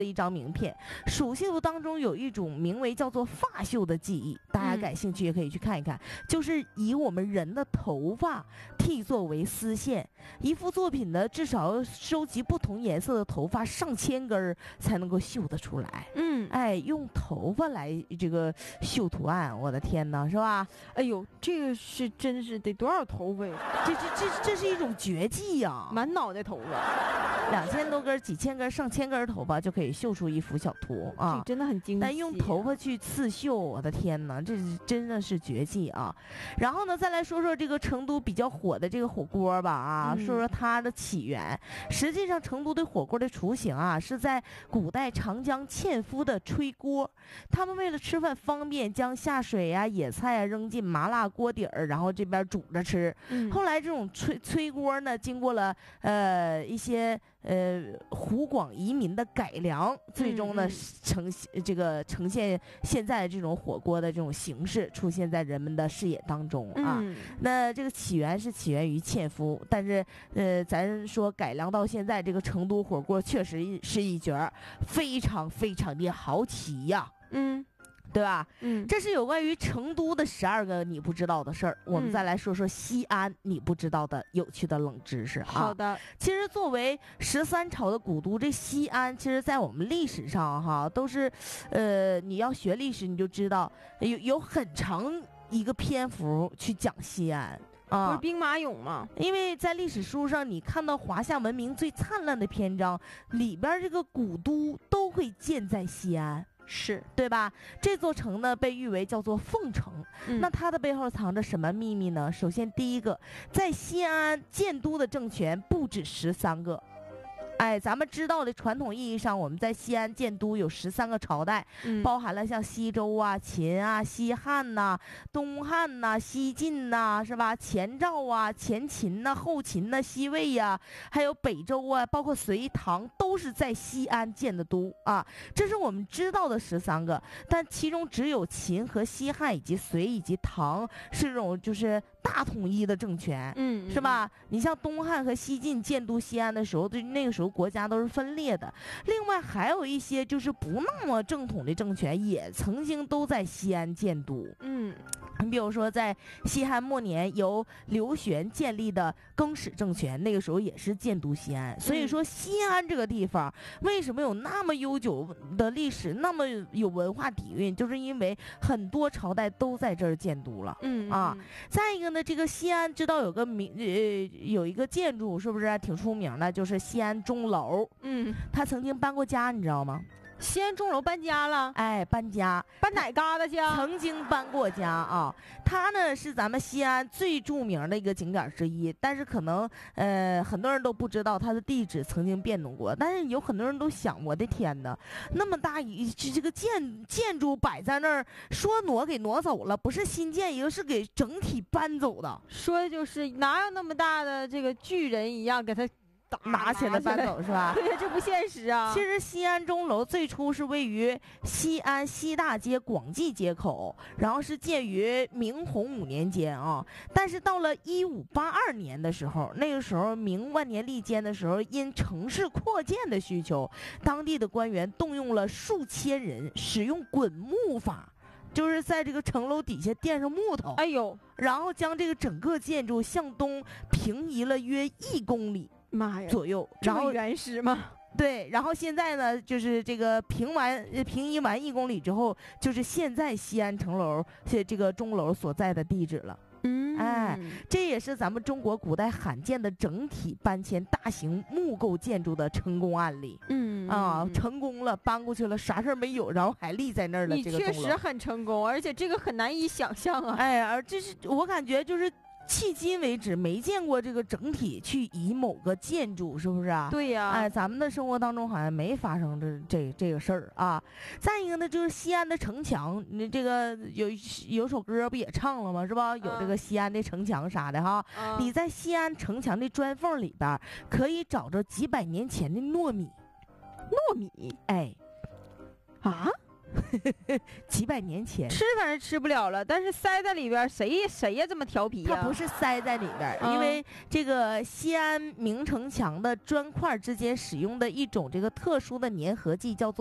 一张名片，蜀绣当中有一种名为叫做发绣的技艺，大家感兴趣也可以去看一看，就是以我们人的头发剃作为丝线，一幅作品呢至少要收集不同颜色的头发上千根才能够绣得出来。用头发来这个绣图案，我的天哪，是吧？ 哎呦，这个是真是得多少头发呀？ 这是一种绝技呀， 满脑袋头发 ，2000多根、几千根、上千根头发就可以绣出一幅小图啊， 这真的很精细。 但用头发去刺绣，我的天哪，这真的是绝技啊！然后呢，再来说说这个成都比较火的这个火锅吧啊，说说它的起源。实际上，成都的火锅的雏形啊，是在古代长江纤夫的炊锅，他们为了吃饭方便，将下水啊、野菜啊扔进麻辣锅底儿，然后这边煮着吃。后来这种炊锅呢，经过了一些湖广移民的改良，最终呢呈现现在这种火锅的这种形式出现在人们的视野当中啊。那这个起源于纤夫，但是咱说改良到现在，这个成都火锅确实是一绝，非常非常的好奇呀。对吧？这是有关于成都的12个你不知道的事儿。我们再来说说西安你不知道的有趣的冷知识啊。 好的， 其实作为13朝的古都，这西安其实在我们历史上哈都是，你要学历史你就知道有很长一个篇幅去讲西安。 不是兵马俑吗？ 因为在历史书上，你看到华夏文明最灿烂的篇章里边，这个古都都会建在西安。 是对吧？这座城呢被誉为叫做凤城，那它的背后藏着什么秘密呢？首先第一个，在西安建都的政权不止13个。咱们知道的传统意义上，我们在西安建都有13个朝代，包含了像西周啊、秦啊、西汉呐、东汉呐、西晋呐，是吧？前赵啊、前秦呐、后秦呐、西魏呀，还有北周啊，包括隋唐，都是在西安建的都啊。这是我们知道的13个，但其中只有秦和西汉以及隋以及唐是这种就是大统一的政权，是吧？你像东汉和西晋建都西安的时候，对那个时候国家都是分裂的。另外还有一些就是不那么正统的政权，也曾经都在西安建都。你比如说在西汉末年由刘玄建立的更始政权，那个时候也是建都西安。所以说西安这个地方为什么有那么悠久的历史，那么有文化底蕴，就是因为很多朝代都在这儿建都了。再一个呢，这个西安知道有一个建筑是不是挺出名的，就是西安钟楼。他曾经搬过家，你知道吗？ 西安钟楼搬家了？ 搬家， 搬哪嘎达家？ 曾经搬过家啊。它呢是咱们西安最著名的一个景点之一，但是可能很多人都不知道它的地址曾经变动过。但是有很多人都想，我的天哪，那么大这个建筑摆在那儿，说挪给挪走了，不是新建一个，是给整体搬走的。 说的就是哪有那么大的这个巨人一样给他拿起来搬走，是吧？ 对呀，这不现实啊。 其实西安钟楼最初是位于西安西大街广济街口，然后是建于明洪5年间啊。但是到了1582年的时候，那个时候明万年历间的时候，因城市扩建的需求，当地的官员动用了数千人，使用滚木法。就是在这个城楼底下垫上木头，然后将这个整个建筑向东平移了约1公里。 妈呀， 左右， 然后原始吗？ 对，然后现在呢，就是这个平移完1公里之后，就是现在西安城楼这个钟楼所在的地址了。这也是咱们中国古代罕见的整体搬迁大型木构建筑的成功案例。成功了，搬过去了，啥事儿没有，然后还立在那儿了。 你这个确实很成功，而且这个很难以想象啊。 而这是我感觉就是。迄今为止没见过这个整体去移某个建筑，是不是啊？ 对呀， 咱们的生活当中好像没发生这个事儿啊。再一个呢，就是西安的城墙，你这个有首歌不也唱了吗？是吧？有这个西安的城墙啥的哈。你在西安城墙的砖缝里边可以找着几百年前的糯米， 糯米， 几百年前。 吃反正吃不了了，但是塞在里边，谁呀这么调皮呀？ 它不是塞在里边，因为这个西安明城墙的砖块之间使用的一种这个特殊的粘合剂叫做